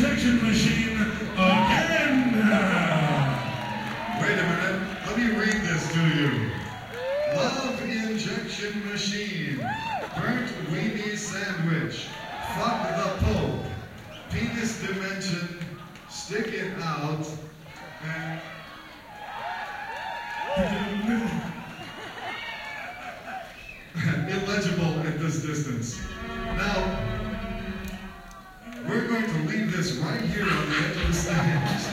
injection machine again. Wait a minute. Let me read this to you. Love injection machine. Burnt weenie sandwich. Fuck the Pope. Penis dimension. Stick it out. And illegible at this distance. Now, we're going to leave this right here on the edge of the stage.